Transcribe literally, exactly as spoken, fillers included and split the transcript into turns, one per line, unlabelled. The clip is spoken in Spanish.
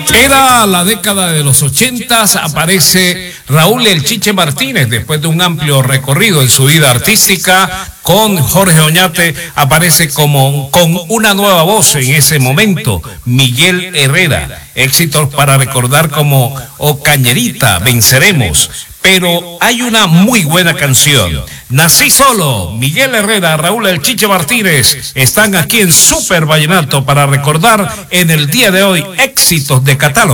Era la década de los ochentas, aparece Raúl El Chiche Martínez, después de un amplio recorrido en su vida artística, con Jorge Oñate, aparece como, con una nueva voz en ese momento, Miguel Herrera. Éxitos para recordar como O Cañerita, Venceremos. Pero hay una muy buena canción. Nací solo. Miguel Herrera, Raúl El Chiche Martínez están aquí en Super Vallenato para recordar en el día de hoy éxitos de catálogo.